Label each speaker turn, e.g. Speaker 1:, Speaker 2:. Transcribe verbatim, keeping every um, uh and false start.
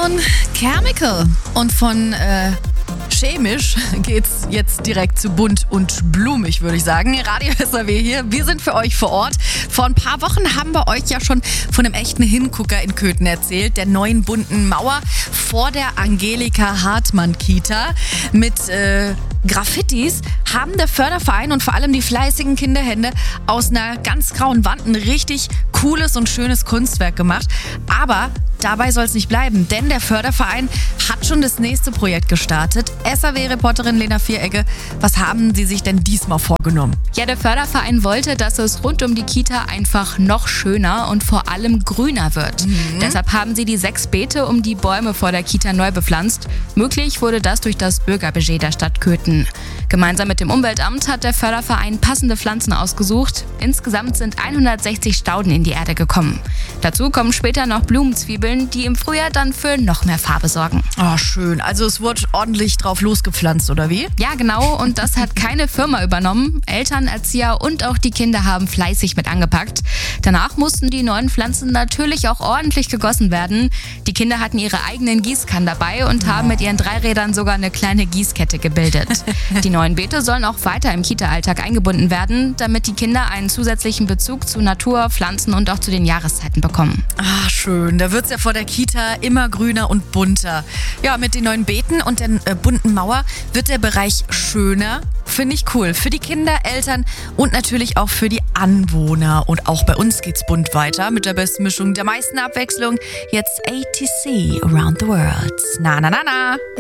Speaker 1: Von Chemical und von äh, chemisch geht's jetzt direkt zu bunt und blumig, würde ich sagen. Radio S R W hier. Wir sind für euch vor Ort. Vor ein paar Wochen haben wir euch ja schon von einem echten Hingucker in Köthen erzählt, der neuen bunten Mauer vor der Angelika Hartmann Kita mit äh, Graffitis haben der Förderverein und vor allem die fleißigen Kinderhände aus einer ganz grauen Wand ein richtig cooles und schönes Kunstwerk gemacht. Aber dabei soll es nicht bleiben, denn der Förderverein hat schon das nächste Projekt gestartet. S R W-Reporterin Lena Vierecke, was haben Sie sich denn diesmal vorgenommen?
Speaker 2: Ja, der Förderverein wollte, dass es rund um die Kita einfach noch schöner und vor allem grüner wird. Mhm. Deshalb haben sie die sechs Beete um die Bäume vor der Kita neu bepflanzt. Möglich wurde das durch das Bürgerbudget der Stadt Köthen. Gemeinsam mit dem Umweltamt hat der Förderverein passende Pflanzen ausgesucht. Insgesamt sind hundertsechzig Stauden in die Erde gekommen. Dazu kommen später noch Blumenzwiebeln, die im Frühjahr dann für noch mehr Farbe sorgen.
Speaker 1: Oh, schön. Also es wurde ordentlich drauf losgepflanzt, oder wie?
Speaker 2: Ja, genau. Und das hat keine Firma übernommen. Eltern, Erzieher und auch die Kinder haben fleißig mit angepackt. Danach mussten die neuen Pflanzen natürlich auch ordentlich gegossen werden. Die Kinder hatten ihre eigenen Gießkannen dabei und haben mit ihren Dreirädern sogar eine kleine Gießkette gebildet. Die neuen Beete sollen auch weiter im Kita-Alltag eingebunden werden, damit die Kinder einen zusätzlichen Bezug zu Natur, Pflanzen und auch zu den Jahreszeiten bekommen.
Speaker 1: Ah, schön. Da wird's ja vor der Kita immer grüner und bunter. Ja, mit den neuen Beeten und der äh, bunten Mauer wird der Bereich schöner. Finde ich cool. Für die Kinder, Eltern und natürlich auch für die Anwohner. Und auch bei uns geht's bunt weiter mit der besten Mischung der meisten Abwechslung. Jetzt A T C Around the World. Na, na, na, na.